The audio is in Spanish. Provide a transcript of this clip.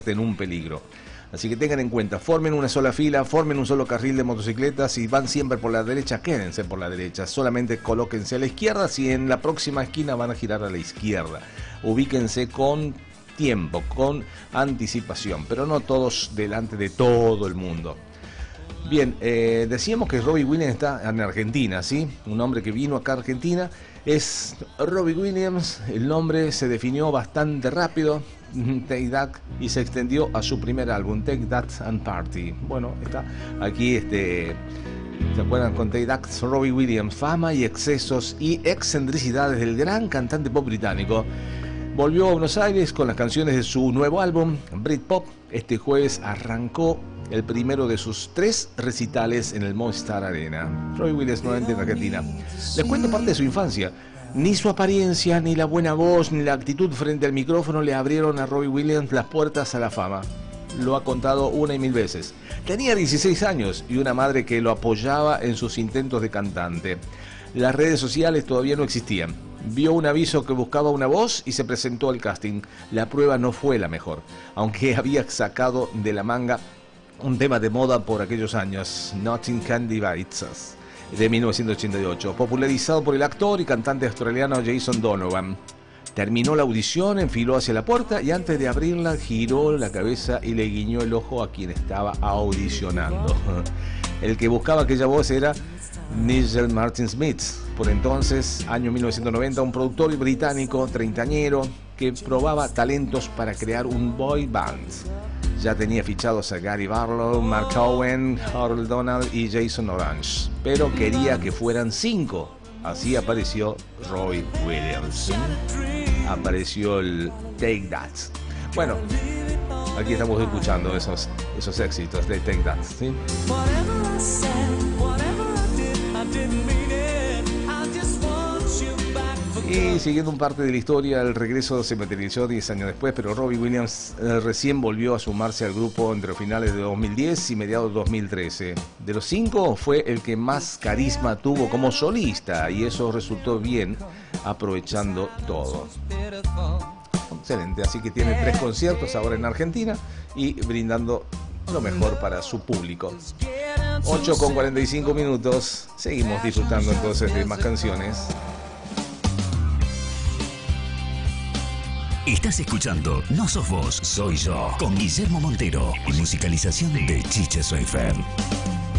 en un peligro. Así que tengan en cuenta, formen una sola fila, formen un solo carril de motocicletas. Si van siempre por la derecha, quédense por la derecha. Solamente colóquense a la izquierda si en la próxima esquina van a girar a la izquierda. Ubíquense con tiempo, con anticipación, pero no todos delante de todo el mundo. Bien, decíamos que Robbie Williams está en Argentina, ¿sí? Un hombre que vino acá a Argentina es Robbie Williams. El nombre se definió bastante rápido, Take That, y se extendió a su primer álbum, Take That and Party. Bueno, está aquí, ¿se acuerdan con Take That? Robbie Williams, fama y excesos y excentricidades del gran cantante pop británico. Volvió a Buenos Aires con las canciones de su nuevo álbum, Britpop. Este jueves arrancó el primero de sus 3 recitales en el Movistar Arena. Robbie Williams nuevamente en Argentina. Les cuento parte de su infancia. Ni su apariencia, ni la buena voz, ni la actitud frente al micrófono le abrieron a Robbie Williams las puertas a la fama. Lo ha contado una y mil veces. Tenía 16 años y una madre que lo apoyaba en sus intentos de cantante. Las redes sociales todavía no existían. Vio un aviso que buscaba una voz y se presentó al casting. La prueba no fue la mejor, aunque había sacado de la manga un tema de moda por aquellos años, Nothing Can Divide Us, de 1988, popularizado por el actor y cantante australiano Jason Donovan. Terminó la audición, enfiló hacia la puerta y antes de abrirla giró la cabeza y le guiñó el ojo a quien estaba audicionando. El que buscaba aquella voz era Nigel Martin Smith, por entonces, año 1990, un productor británico treintañero que probaba talentos para crear un boy band. Ya tenía fichados a Gary Barlow, Mark Owen, Harold Donald y Jason Orange, pero quería que fueran 5. Así apareció Robbie Williams. Apareció el Take That. Bueno, aquí estamos escuchando esos éxitos de Take That, ¿sí? Y siguiendo un parte de la historia, el regreso se materializó 10 años después, pero Robbie Williams recién volvió a sumarse al grupo entre finales de 2010 y mediados de 2013. De los 5 fue el que más carisma tuvo como solista y eso resultó bien, aprovechando todo. Excelente, así que tiene 3 conciertos ahora en Argentina y brindando lo mejor para su público. 8:45, seguimos disfrutando entonces de más canciones. Estás escuchando No Sos Vos, Soy Yo, con Guillermo Montero y musicalización de Chiche Soyfer.